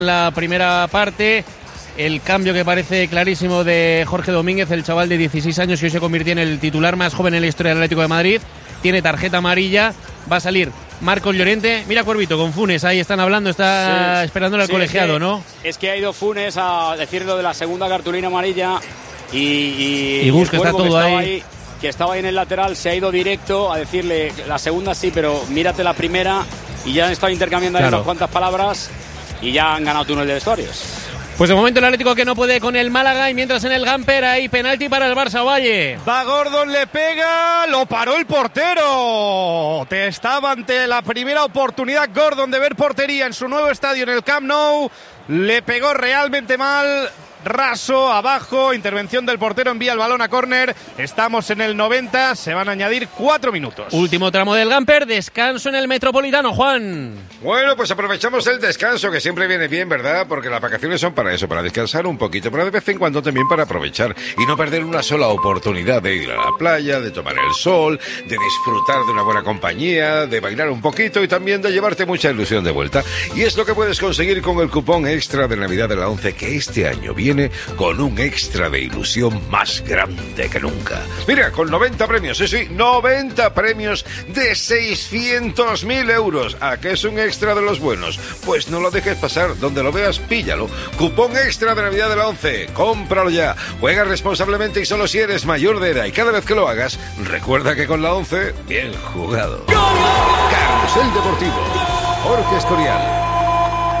La primera parte, el cambio que parece clarísimo de Jorge Domínguez, el chaval de 16 años que hoy se convirtió en el titular más joven en la historia del Atlético de Madrid. Tiene tarjeta amarilla, va a salir Marcos Llorente. Mira Cuervito, con Funes, ahí están hablando, está esperándole al colegiado, ¿no? Es que ha ido Funes a decir lo de la segunda cartulina amarilla y busca, está todo ahí. Que estaba ahí en el lateral, se ha ido directo a decirle la segunda sí, pero mírate la primera, y ya han estado intercambiando ahí unas cuantas palabras y ya han ganado túnel de vestuarios. Pues de momento el Atlético que no puede con el Málaga, y mientras en el Gamper hay penalti para el Barça. Valle. Va Gordon, le pega, lo paró el portero. Estaba ante la primera oportunidad Gordon de ver portería en su nuevo estadio en el Camp Nou. Le pegó realmente mal. Raso, abajo, intervención del portero, envía el balón a córner. Estamos en el 90, se van a añadir 4 minutos. Último tramo del Gamper, descanso en el Metropolitano, Juan. Bueno, pues aprovechamos el descanso, que siempre viene bien, ¿verdad? Porque las vacaciones son para eso, para descansar un poquito, pero de vez en cuando también para aprovechar y no perder una sola oportunidad de ir a la playa, de tomar el sol, de disfrutar de una buena compañía, de bailar un poquito y también de llevarte mucha ilusión de vuelta. Y es lo que puedes conseguir con el cupón extra de Navidad de la ONCE, que este año viene con un extra de ilusión más grande que nunca. Mira, con 90 premios, sí, 90 premios de 600.000 euros. ¿A qué es un extra de los buenos? Pues no lo dejes pasar, donde lo veas, píllalo. Cupón extra de Navidad de la ONCE, cómpralo ya. Juega responsablemente y solo si eres mayor de edad, y cada vez que lo hagas, recuerda que con la ONCE, bien jugado. Carrusel Deportivo, Jorge Escorial.